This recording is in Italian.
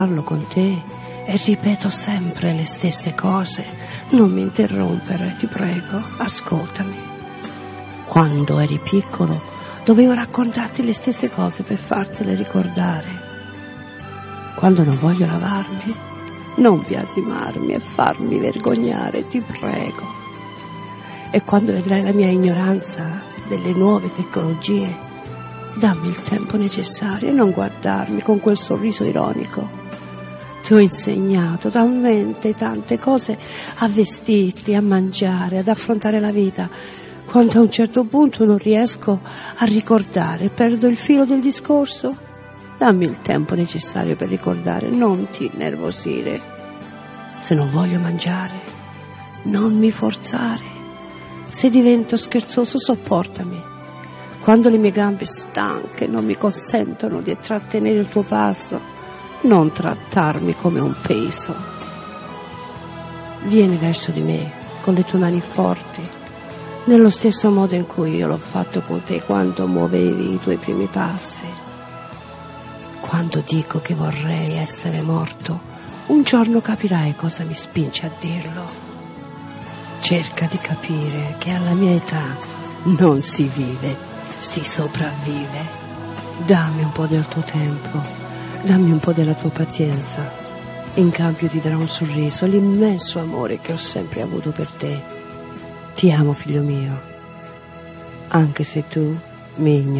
parlo con te e ripeto sempre le stesse cose. Non mi interrompere, ti prego, ascoltami. Quando eri piccolo dovevo raccontarti le stesse cose per fartele ricordare. Quando non voglio lavarmi, non biasimarmi e farmi vergognare, ti prego. E quando vedrai la mia ignoranza delle nuove tecnologie, dammi il tempo necessario e non guardarmi con quel sorriso ironico. Ti ho insegnato talmente tante cose, a vestirti, a mangiare, ad affrontare la vita, quando a un certo punto non riesco a ricordare, perdo il filo del discorso. Dammi il tempo necessario per ricordare, non ti innervosire. Se non voglio mangiare, non mi forzare. Se divento scherzoso, sopportami. Quando le mie gambe stanche non mi consentono di trattenere il tuo passo, non trattarmi come un peso. Vieni verso di me con le tue mani forti, nello stesso modo in cui io l'ho fatto con te quando muovevi i tuoi primi passi. Quando dico che vorrei essere morto, un giorno capirai cosa mi spinge a dirlo. Cerca di capire che alla mia età non si vive, si sopravvive. Dammi un po' del tuo tempo. Dammi un po' della tua pazienza. In cambio ti darò un sorriso, l'immenso amore che ho sempre avuto per te. Ti amo, figlio mio, anche se tu mi ignori.